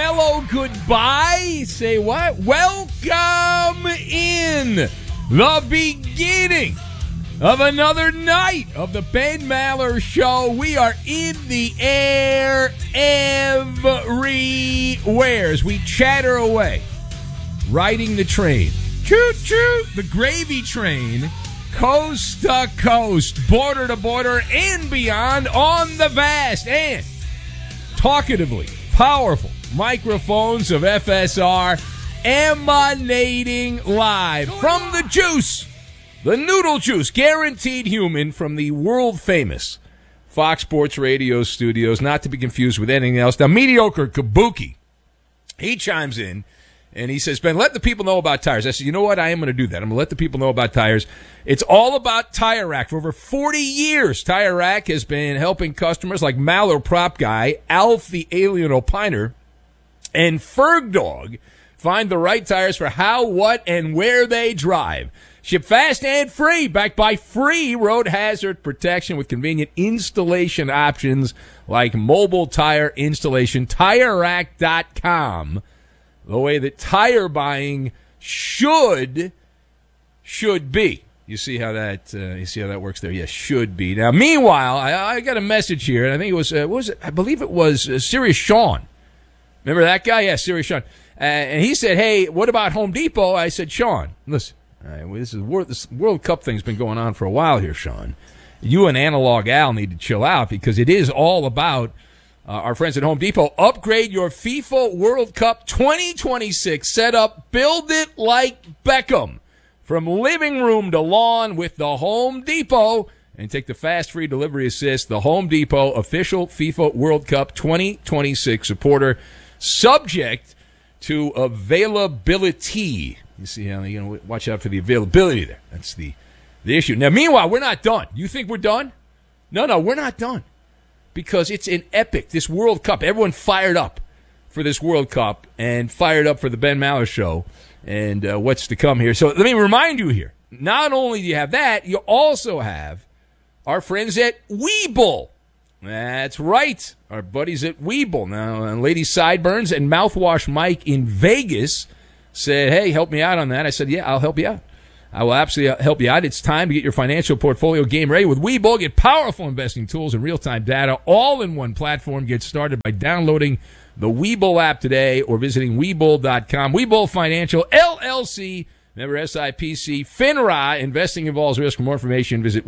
hello, goodbye. Say what? Welcome in the beginning of another night of the Ben Maller Show. We are in the air everywhere as we chatter away, riding the train. Choo-choo, the gravy train, coast to coast, border to border, and beyond on the vast and talkatively powerful microphones of FSR, emanating live from the juice, the noodle juice, guaranteed human, from the world-famous Fox Sports Radio studios, not to be confused with anything else. Now, mediocre Kabuki, he chimes in, and he says, Ben, let the people know about tires. I said, you know what? I am going to do that. I'm going to let the people know about tires. It's all about Tire Rack. For over 40 years, Tire Rack has been helping customers like Maller Prop Guy, Alf the Alien Opiner, and Ferg Dog find the right tires for how, what, and where they drive. Ship fast and free, backed by free road hazard protection with convenient installation options like mobile tire installation. TireRack.com. The way that tire buying should be. You see how that works there? Yes, should be. Now, meanwhile, I got a message here, and I think it was I believe it was Serious Sean. Remember that guy? Yeah, Serious Sean. And he said, "Hey, what about Home Depot?" I said, "Sean, listen, this World Cup thing's been going on for a while here, Sean. You and Analog Al need to chill out because it is all about." Our friends at Home Depot, upgrade your FIFA World Cup 2026 setup. Build it like Beckham. From living room to lawn with the Home Depot. And take the fast free delivery assist. The Home Depot official FIFA World Cup 2026 supporter. Subject to availability. You see how you're going to watch out for the availability there. That's the issue. Now, meanwhile, we're not done. You think we're done? No, we're not done. Because it's an epic, this World Cup. Everyone fired up for this World Cup and fired up for the Ben Maller Show and what's to come here. So let me remind you here, not only do you have that, you also have our friends at Weeble. That's right, our buddies at Weeble. Now, Lady Sideburns and Mouthwash Mike in Vegas said, hey, help me out on that. I said, yeah, I'll help you out. I will absolutely help you out. It's time to get your financial portfolio game ready with Webull. Get powerful investing tools and real-time data all in one platform. Get started by downloading the Webull app today or visiting Webull.com. Webull Financial, LLC, member SIPC, FINRA. Investing involves risk. For more information, visit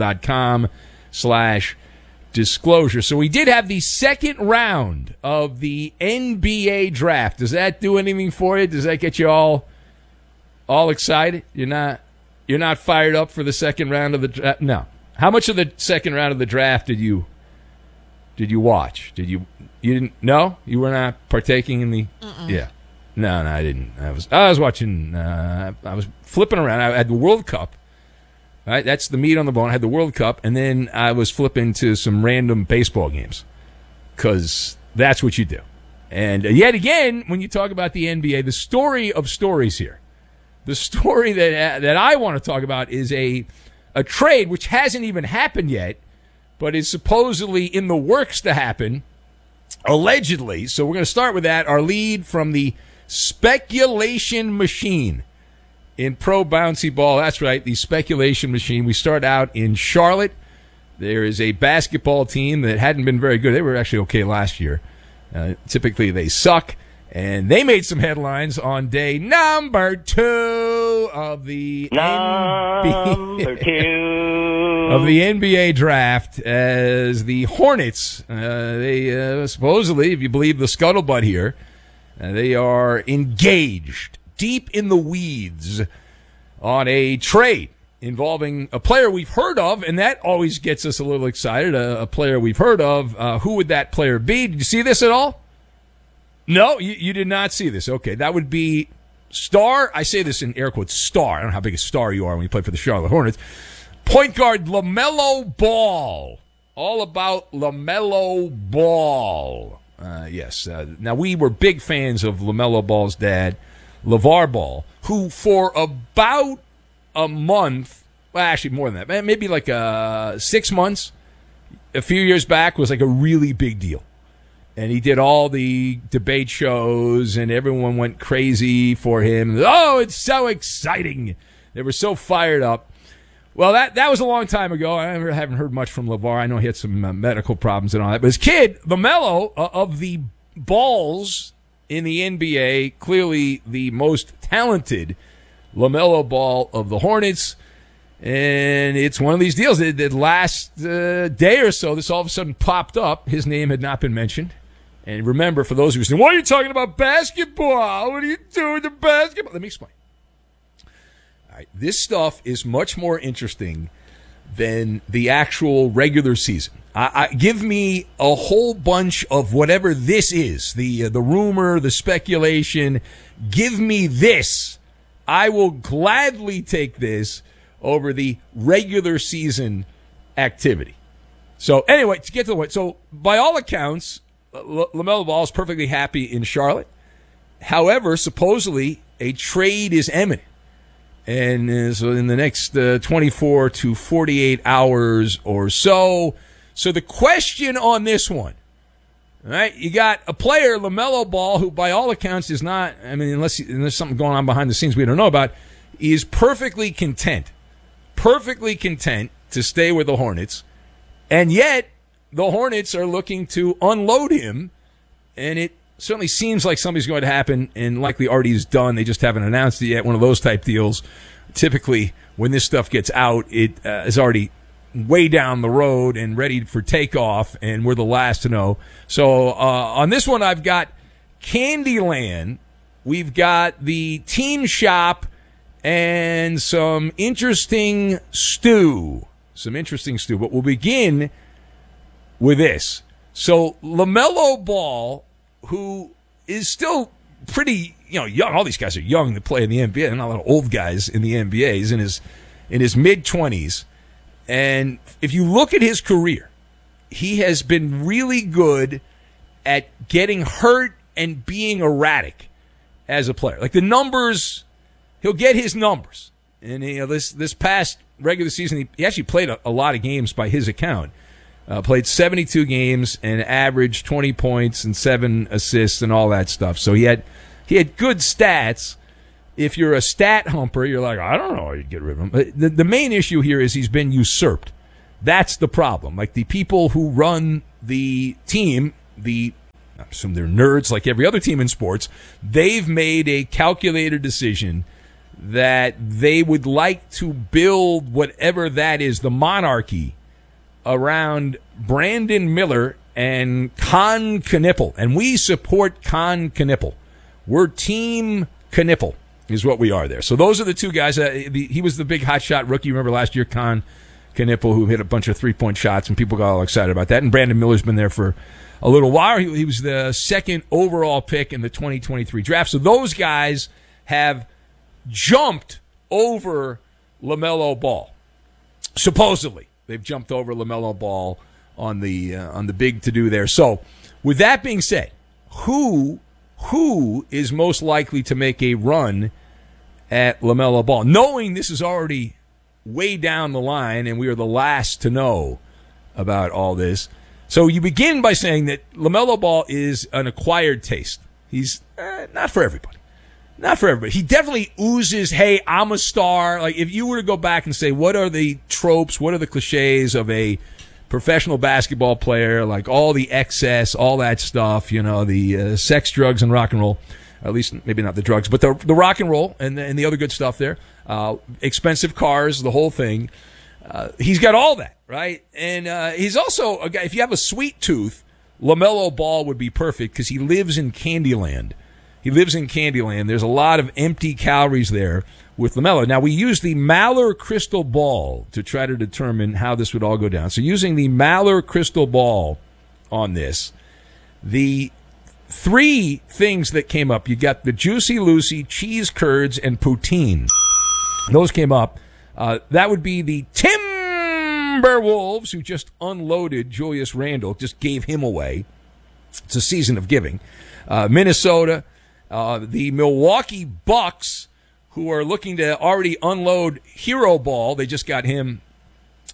Webull.com/disclosure. So we did have the second round of the NBA draft. Does that do anything for you? Does that get you all excited? You're not fired up for the second round of the draft? No. How much of the second round of the draft did you watch? You didn't? No, you were not partaking in the. Yeah. No, I didn't. I was watching. I was flipping around. I had the World Cup. Right, that's the meat on the bone. I had the World Cup, and then I was flipping to some random baseball games because that's what you do. And yet again, when you talk about the NBA, the story of stories here. The story that I want to talk about is a trade which hasn't even happened yet, but is supposedly in the works to happen, allegedly. So we're going to start with that. Our lead from the speculation machine in pro bouncy ball. That's right, the speculation machine. We start out in Charlotte. There is a basketball team that hadn't been very good. They were actually okay last year. Typically they suck. And they made some headlines on day number 2 of the NBA draft as the Hornets, they supposedly, if you believe the scuttlebutt here, they are engaged deep in the weeds on a trade involving a player we've heard of, and that always gets us a little excited, a player we've heard of. Who would that player be? Did you see this at all? No, you did not see this. Okay, that would be star. I say this in air quotes, star. I don't know how big a star you are when you play for the Charlotte Hornets. Point guard LaMelo Ball. All about LaMelo Ball. Yes. Now, we were big fans of LaMelo Ball's dad, LeVar Ball, who for about a month, well, actually more than that, maybe like 6 months, a few years back, was like a really big deal. And he did all the debate shows, and everyone went crazy for him. Oh, it's so exciting. They were so fired up. Well, that was a long time ago. I haven't heard much from LeVar. I know he had some medical problems and all that. But his kid, LaMelo, of the balls in the NBA, clearly the most talented LaMelo Ball of the Hornets. And it's one of these deals that last day or so, this all of a sudden popped up. His name had not been mentioned. And remember, for those who are saying, why are you talking about basketball? What are you doing to basketball? Let me explain. All right, this stuff is much more interesting than the actual regular season. Give me a whole bunch of whatever this is, the rumor, the speculation. Give me this. I will gladly take this over the regular season activity. So anyway, to get to the point. So by all accounts, LaMelo Ball is perfectly happy in Charlotte. However, supposedly a trade is imminent. And so in the next 24 to 48 hours or so. So the question on this one, all right, you got a player, LaMelo Ball, who by all accounts is not, I mean, unless there's something going on behind the scenes we don't know about, is perfectly content to stay with the Hornets. And yet, the Hornets are looking to unload him, and it certainly seems like something's going to happen, and likely already is done. They just haven't announced it yet. One of those type deals. Typically, when this stuff gets out, it is already way down the road and ready for takeoff, and we're the last to know. So on this one, I've got Candyland. We've got the Teen Shop and some interesting stew. But we'll begin with this. So LaMelo Ball, who is still pretty young. All these guys are young to play in the NBA. There are not a lot of old guys in the NBA. He's in his mid-20s. And if you look at his career, he has been really good at getting hurt and being erratic as a player. Like the numbers, he'll get his numbers. And this past regular season, he actually played a lot of games by his account. Played 72 games and averaged 20 points and 7 assists and all that stuff. So he had good stats. If you're a stat humper, you're like, I don't know how you get rid of him. But the main issue here is he's been usurped. That's the problem. Like the people who run the team, I assume they're nerds like every other team in sports, they've made a calculated decision that they would like to build whatever that is, the monarchy, around Brandon Miller and Con Knipple. And we support Con Knipple. We're Team Knipple is what we are there. So those are the two guys. He was the big hotshot rookie. Remember last year, Con Knipple, who hit a bunch of three-point shots, and people got all excited about that. And Brandon Miller's been there for a little while. He was the second overall pick in the 2023 draft. So those guys have jumped over LaMelo Ball. Supposedly, they've jumped over LaMelo Ball on the big to-do there. So with that being said, who is most likely to make a run at LaMelo Ball, knowing this is already way down the line and we are the last to know about all this? So you begin by saying that LaMelo Ball is an acquired taste. He's not for everybody. Not for everybody. He definitely oozes, hey, I'm a star. Like if you were to go back and say, what are the tropes, what are the cliches of a professional basketball player, like all the excess, all that stuff, the sex, drugs, and rock and roll. At least maybe not the drugs, but the rock and roll and the other good stuff there. Expensive cars, the whole thing. He's got all that, right? And he's also a guy, if you have a sweet tooth, LaMelo Ball would be perfect because he lives in Candyland. There's a lot of empty calories there with LaMelo. Now, we use the Maller crystal ball to try to determine how this would all go down. So using the Maller crystal ball on this, the three things that came up, you got the Juicy Lucy, cheese curds, and poutine. Those came up. That would be the Timberwolves, who just unloaded Julius Randle, just gave him away. It's a season of giving. Minnesota, the Milwaukee Bucks, who are looking to already unload Hero Ball. They just got him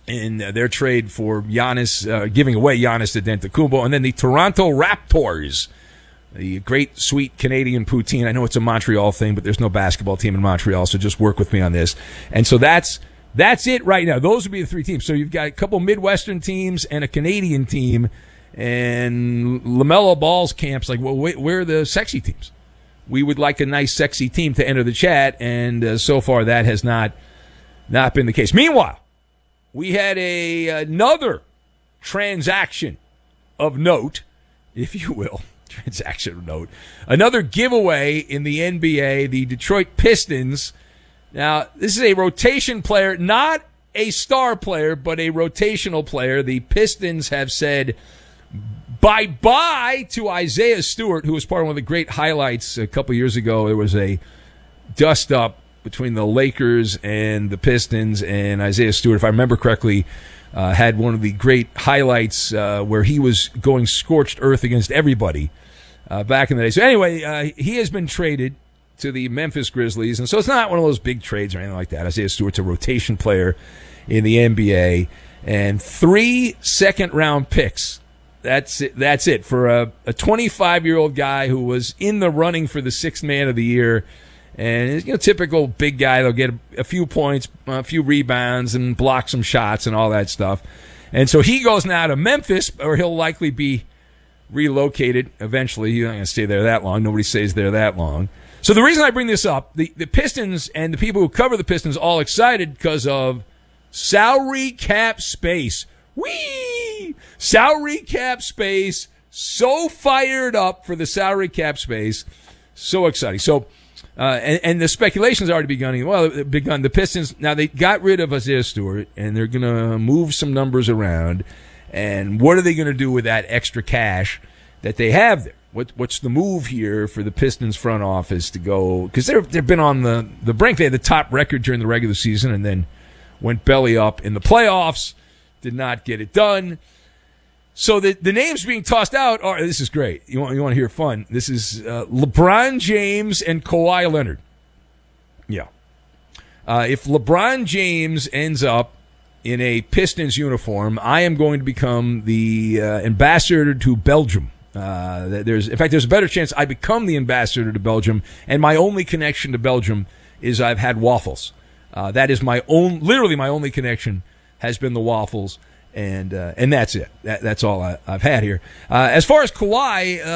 in their trade for Giannis, giving away Giannis Antetokounmpo, and then the Toronto Raptors, the great, sweet Canadian poutine. I know it's a Montreal thing, but there's no basketball team in Montreal, so just work with me on this. And so that's it right now. Those would be the three teams. So you've got a couple Midwestern teams and a Canadian team, and LaMelo Ball's camp's like, well, where are the sexy teams? We would like a nice, sexy team to enter the chat, and so far that has not been the case. Meanwhile, we had another transaction of note, if you will. Transaction of note. Another giveaway in the NBA, the Detroit Pistons. Now, this is a rotation player, not a star player, but a rotational player. The Pistons have said bye-bye to Isaiah Stewart, who was part of one of the great highlights a couple years ago. There was a dust-up between the Lakers and the Pistons, and Isaiah Stewart, if I remember correctly, had one of the great highlights where he was going scorched earth against everybody back in the day. So anyway, he has been traded to the Memphis Grizzlies, and so it's not one of those big trades or anything like that. Isaiah Stewart's a rotation player in the NBA, and 3 second-round picks. That's it for a 25-year-old guy who was in the running for the sixth man of the year. And, typical big guy. They'll get a few points, a few rebounds, and block some shots and all that stuff. And so he goes now to Memphis, or he'll likely be relocated eventually. He's not going to stay there that long. Nobody stays there that long. So the reason I bring this up, the Pistons and the people who cover the Pistons all excited because of salary cap space. Whee! Salary cap space. So fired up for the salary cap space. So exciting. So, and the speculation's already begun. Well, the Pistons, now they got rid of Isaiah Stewart, and they're going to move some numbers around. And what are they going to do with that extra cash that they have there? What's the move here for the Pistons front office to go? Because they've been on the brink. They had the top record during the regular season and then went belly up in the playoffs. Did not get it done. So the names being tossed out are, this is great. You want to hear fun? This is LeBron James and Kawhi Leonard. Yeah. If LeBron James ends up in a Pistons uniform, I am going to become the ambassador to Belgium. There's a better chance I become the ambassador to Belgium, and my only connection to Belgium is I've had waffles. That is literally my only connection has been the waffles, and that's it. That's all I've had here. As far as Kawhi,